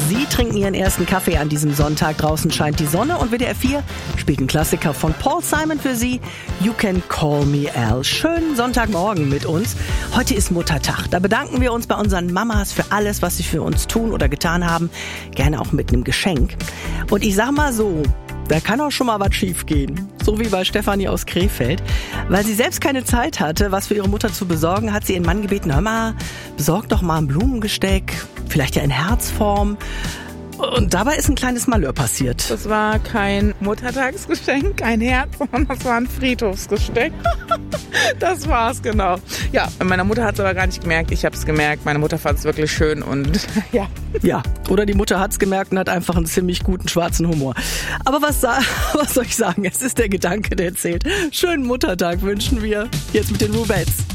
Sie trinken Ihren ersten Kaffee an diesem Sonntag. Draußen scheint die Sonne und WDR 4 spielt einen Klassiker von Paul Simon für Sie. You Can Call Me Al. Schönen Sonntagmorgen mit uns. Heute ist Muttertag. Da bedanken wir uns bei unseren Mamas für alles, was sie für uns tun oder getan haben. Gerne auch mit einem Geschenk. Und ich sag mal so, da kann auch schon mal was schief gehen. So wie bei Stefanie aus Krefeld. Weil sie selbst keine Zeit hatte, was für ihre Mutter zu besorgen, hat sie ihren Mann gebeten, hör mal, besorg doch mal ein Blumengesteck, vielleicht ja in Herzform. Und dabei ist ein kleines Malheur passiert. Das war kein Muttertagsgeschenk, kein Herz, sondern das war ein Friedhofsgesteck. Das war's, genau. Ja, meine Mutter hat es aber gar nicht gemerkt. Ich habe es gemerkt. Meine Mutter fand es wirklich schön und ja. Ja, oder die Mutter hat's gemerkt und hat einfach einen ziemlich guten schwarzen Humor. Aber was soll ich sagen? Es ist der Gedanke, der zählt. Schönen Muttertag wünschen wir jetzt mit den Rubettes.